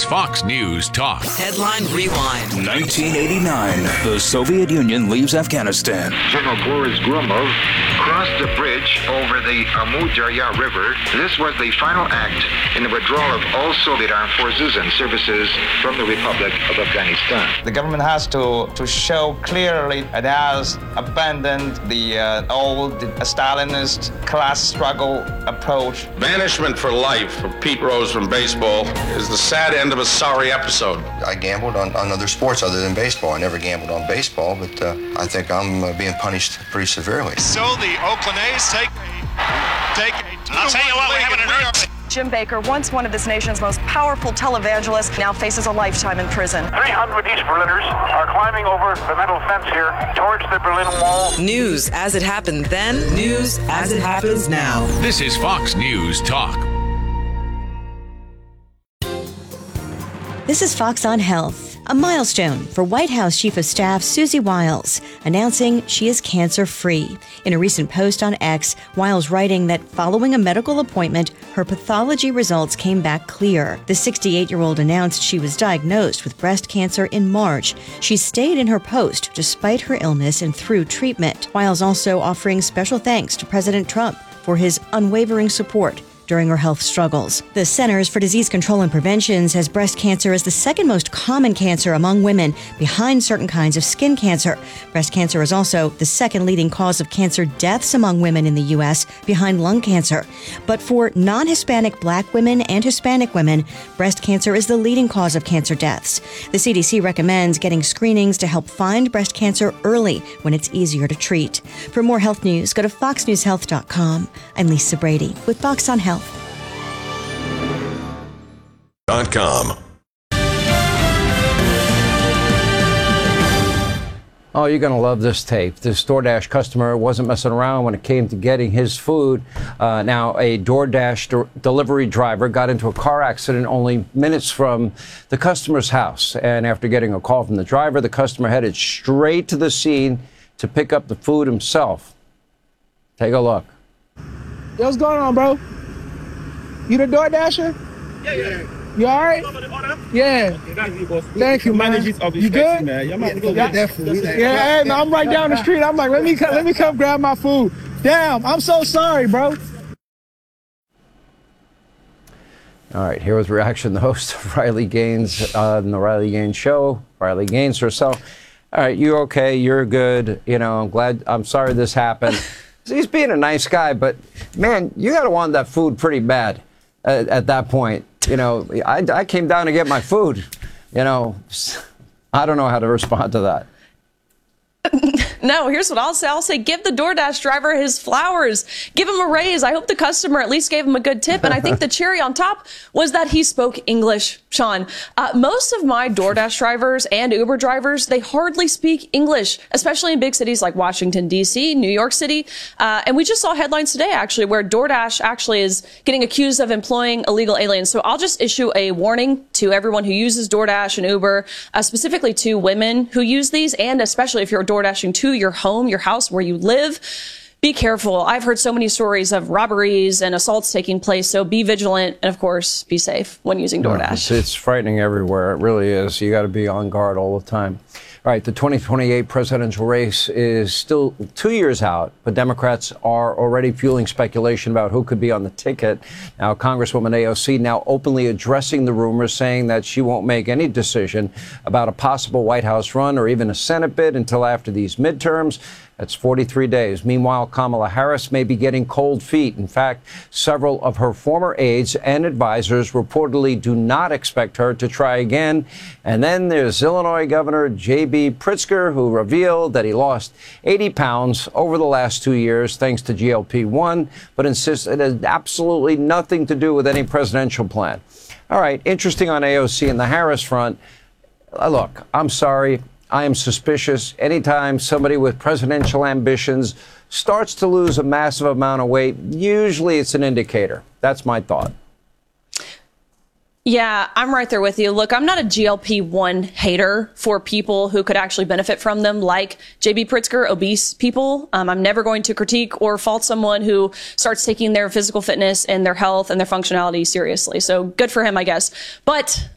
is Fox News Talk. Headline Rewind. 1989, the Soviet Union leaves Afghanistan. General Boris Gromov crossed the bridge over the Amu Darya River. This was the final act in the withdrawal of all Soviet armed forces and services from the Republic of Afghanistan. The government has to show clearly it has abandoned the old Stalinist class struggle approach. Banishment for life for Pete Rose from baseball is the sad end of a sorry episode. I gambled on other sports other than baseball. I never gambled on baseball, but I think I'm being punished pretty severely. So the Oakland A's take a I'll tell you what, we're having an earthquake. Jim Bakker, once one of this nation's most powerful televangelists, now faces a lifetime in prison. 300 East Berliners are climbing over the metal fence here towards the Berlin Wall. News as it happened then, news as it happens now. This is Fox News Talk. This is Fox on Health. A milestone for White House Chief of Staff Susie Wiles, announcing she is cancer-free. In a recent post on X, Wiles writing that following a medical appointment, her pathology results came back clear. The 68-year-old announced she was diagnosed with breast cancer in March. She stayed in her post despite her illness and through treatment. Wiles also offering special thanks to President Trump for his unwavering support during her health struggles. The Centers for Disease Control and Prevention says breast cancer is the second most common cancer among women, behind certain kinds of skin cancer. Breast cancer is also the second leading cause of cancer deaths among women in the U.S., behind lung cancer. But for non-Hispanic Black women and Hispanic women, breast cancer is the leading cause of cancer deaths. The CDC recommends getting screenings to help find breast cancer early when it's easier to treat. For more health news, go to foxnewshealth.com. I'm Lisa Brady with Fox on Health. .com. Oh, you're going to love this tape. This DoorDash customer wasn't messing around when it came to getting his food. Now, a DoorDash delivery driver got into a car accident only minutes from the customer's house. And after getting a call from the driver, the customer headed straight to the scene to pick up the food himself. Take a look. Yo, what's going on, bro? You the DoorDasher? Yeah. You all right? Yeah. Thank you, man. You good? Yeah, hey, man, I'm right down the street. I'm like, let me come grab my food. Damn, I'm so sorry, bro. All right, here was reaction. The host of Riley Gaines on the Riley Gaines Show, Riley Gaines herself. All right, you okay? You're good. You know, I'm sorry this happened. He's being a nice guy, but man, you got to want that food pretty bad at that point. You know, I came down to get my food. You know, I don't know how to respond to that. No, here's what I'll say. I'll say, give the DoorDash driver his flowers. Give him a raise. I hope the customer at least gave him a good tip. And I think the cherry on top was that he spoke English, Sean. Most of my DoorDash drivers and Uber drivers, they hardly speak English, especially in big cities like Washington, D.C., New York City. And we just saw headlines today, actually, where DoorDash actually is getting accused of employing illegal aliens. So I'll just issue a warning to everyone who uses DoorDash and Uber, specifically to women who use these, and especially if you're DoorDashing to your home, your house where you live. Be careful. I've heard so many stories of robberies and assaults taking place, so be vigilant and, of course, be safe when using DoorDash. It's frightening everywhere. It really is. You got to be on guard all the time. All right, the 2028 presidential race is still 2 years out, but Democrats are already fueling speculation about who could be on the ticket. Now, Congresswoman AOC now openly addressing the rumors, saying that she won't make any decision about a possible White House run or even a Senate bid until after these midterms. That's 43 days. Meanwhile, Kamala Harris may be getting cold feet. In fact, several of her former aides and advisors reportedly do not expect her to try again. And then there's Illinois Governor J.B. Pritzker, who revealed that he lost 80 pounds over the last 2 years thanks to GLP-1, but insists it has absolutely nothing to do with any presidential plan. All right, interesting on AOC and the Harris front. Look, I'm sorry. I am suspicious anytime somebody with presidential ambitions starts to lose a massive amount of weight. Usually it's an indicator. That's my thought. Yeah, I'm right there with you. Look, I'm not a GLP-1 hater for people who could actually benefit from them, like J.B. Pritzker, obese people. I'm never going to critique or fault someone who starts taking their physical fitness and their health and their functionality seriously. So good for him, I guess. But